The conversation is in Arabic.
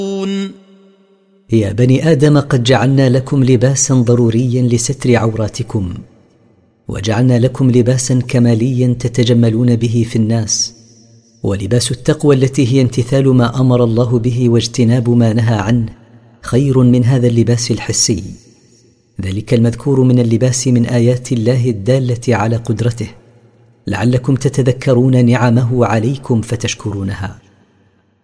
يا بني آدم قد جعلنا لكم لباسا ضروريا لستر عوراتكم، وجعلنا لكم لباسا كماليا تتجملون به في الناس، ولباس التقوى التي هي امتثال ما أمر الله به واجتناب ما نهى عنه خير من هذا اللباس الحسي، ذلك المذكور من اللباس من آيات الله الدالة على قدرته، لعلكم تتذكرون نعمه عليكم فتشكرونها.